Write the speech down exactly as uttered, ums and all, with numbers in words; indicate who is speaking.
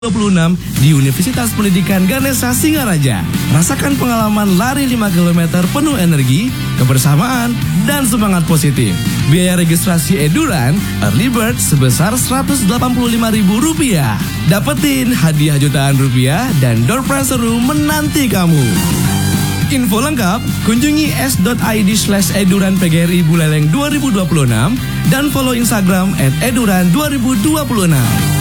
Speaker 1: dua puluh enam di Universitas Pendidikan Ganesha Singaraja. Rasakan pengalaman lari lima kilometer penuh energi, kebersamaan, dan semangat positif. Biaya registrasi Eduran Early Bird sebesar seratus delapan puluh lima ribu rupiah. Dapetin hadiah jutaan rupiah dan door prize seru menanti kamu. Info lengkap, kunjungi s.id slash eduran pgri Buleleng dua ribu dua puluh enam dan follow Instagram at eduran dua ribu dua puluh enam.